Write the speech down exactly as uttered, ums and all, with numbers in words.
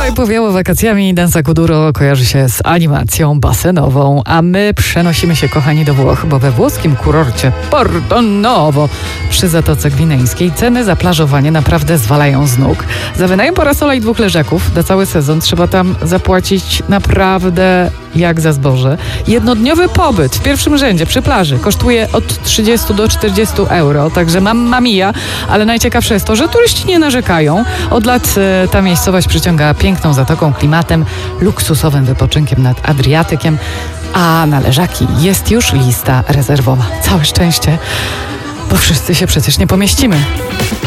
Oj, powiało wakacjami. Danza Kuduro kojarzy się z animacją basenową, a my przenosimy się, kochani, do Włoch, bo we włoskim kurorcie Portonovo przy Zatoce Gwineńskiej ceny za plażowanie naprawdę zwalają z nóg. Za wynajem parasola i dwóch leżaków na cały sezon trzeba tam zapłacić naprawdę jak za zboże. Jednodniowy pobyt w pierwszym rzędzie przy plaży kosztuje od trzydziestu do czterdziestu euro, także mamma mia, ale najciekawsze jest to, że turyści nie narzekają. Od lat e, ta miejscowość przyciąga piękną zatoką, klimatem, luksusowym wypoczynkiem nad Adriatykiem, a na leżaki jest już lista rezerwowa. Całe szczęście, bo wszyscy się przecież nie pomieścimy.